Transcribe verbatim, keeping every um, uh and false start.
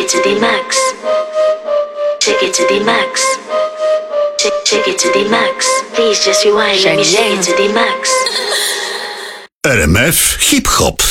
it to the max. Shake it to the max. Shake, shake it to the max. Please just rewind, let me shake it to the max. R M F Hip Hop.